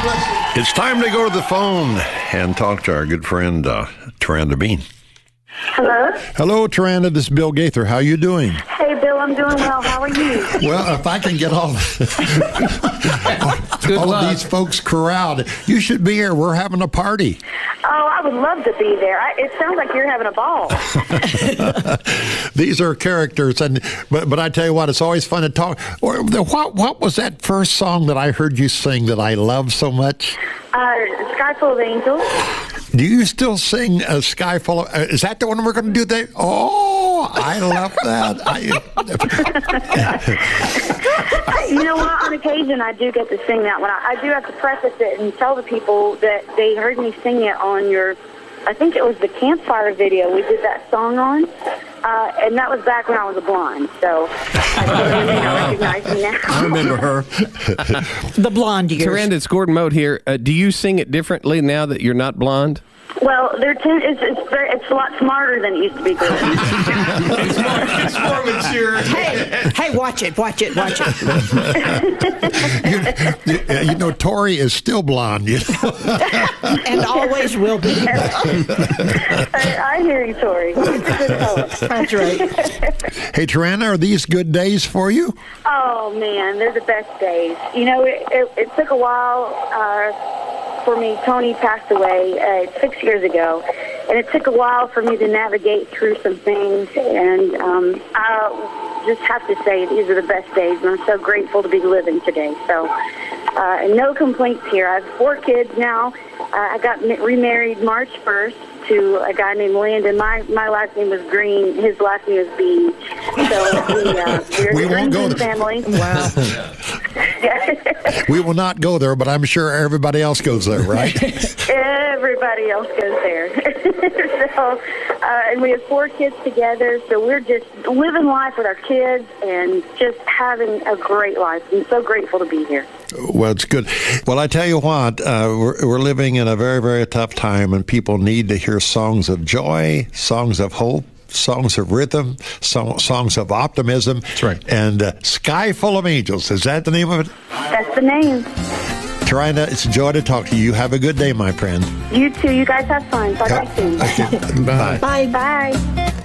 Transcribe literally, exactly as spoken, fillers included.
bless you. It's time to go to the phone and talk to our good friend, uh, Taranda Bean. Hello? Hello, Taranda. This is Bill Gaither. How you doing? Hey, Bill, I'm doing well. How are you? Well, if I can get all, all of these folks corralled, you should be here. We're having a party. Oh, I would love to be there. I, it sounds like you're having a ball. These are characters, and but but I tell you what, it's always fun to talk. Or the, what what was that first song that I heard you sing that I love so much? Uh, Sky Full of Angels. Do you still sing a Sky Full of... Uh, is that the one we're going to do today? Oh, I love that. I, you know what? On occasion, I do get to sing that one. I, I do have to preface it and tell the people that they heard me sing it on your... I think it was the Campfire video we did that song on. Uh, and that was back when I was a blonde. So I think they may not recognize me now. I remember her. The blonde years. Taranda, it's Gordon Mote here. Uh, do you sing it differently now that you're not blonde? Well, they're ten, it's, it's, very, it's a lot smarter than it used to be. it's, more, it's more mature. Hey, hey, watch it, watch it, watch it. you, you know, Tori is still blonde. You know? And always will be. I, I hear you, Tori. It's a good poet. That's right. Hey, Taranda, are these good days for you? Oh, man, they're the best days. You know, it, it, it took a while uh, for me. Tony passed away uh, six years ago, and it took a while for me to navigate through some things, and um, I just have to say these are the best days, and I'm so grateful to be living today. So, uh, and no complaints here. I have four kids now. Uh, I got remarried March first to a guy named Landon. My my last name was Green. His last name is Bean. So we, uh, we're we a won't go Green there. family. Wow. We will not go there, but I'm sure everybody else goes there, right? Everybody else goes there. so, uh, and we have four kids together, so we're just living life with our kids and just having a great life. I'm so grateful to be here. Well, it's good. Well, I tell you what, uh, we're, we're living in a very, very tough time, and people need to hear songs of joy, songs of hope, songs of rhythm, song, songs of optimism. That's right. And uh, Sky Full of Angels. Is that the name of it? That's the name. Taranda, it's a joy to talk to you. You have a good day, my friend. You too. You guys have fun. Talk to you soon. Okay. Bye. Bye. Bye.